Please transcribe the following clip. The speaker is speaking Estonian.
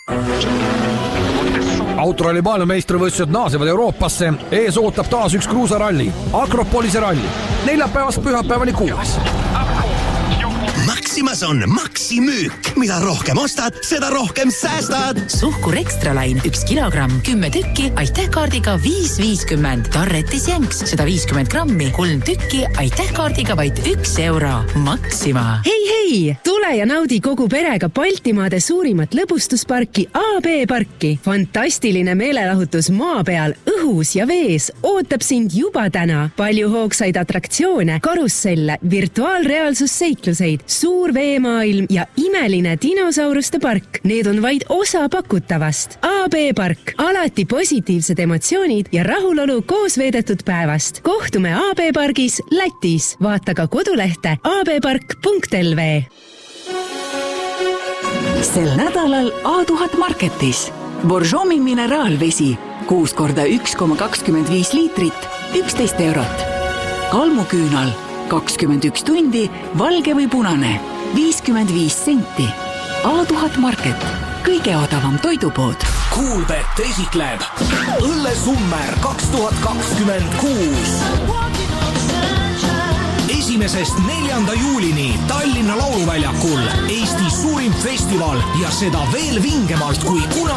Autoralli maailmameistrivõistlused naasevad Euroopasse. Ees ootab taas üks kruusaralli, Akropolise ralli. Neljapäevast pühapäevani kuues. Maximas on maksimüük. Mida rohkem ostad, seda rohkem säästad. Suhkur Extralain 1 kilogramm, 10 tükki, aitäh kaardiga 5,50. Tarretis jänks 150 grammi, 3 tükki, aitäh kaardiga vaid 1 euro. Maxima. Hei, tule ja naudi kogu perega Baltimaade suurimat lõbustusparki AB Parki. Fantastiline meelelahutus maa peal, õhus ja vees ootab sind juba täna. Palju hoogsaid atraktsioone, karusselle, virtuaalreaalsusseikluseid, suur veemaailm ja imeline dinosauruste park. Need on vaid osa pakutavast. AB Park. Alati positiivsed emotsioonid ja rahulolu koos veedetud päevast. Kohtume AB Pargis Lätis. Vaata ka kodulehte abpark.lv. Sel nädalal A1000 Marketis. Borjomi mineraalvesi 6 korda 1,25 liitrit, 11 eurot. Kalmuküünal 21 tundi, valge või punane, 55 senti. A1000 Market, kõige odavam toidupood. Kuulbet esitleb Õllesummer 2026. 1.–4. juulini Tallinna Lauluväljakul Eesti suurim festival ja seda veel vingemalt kui kunagi.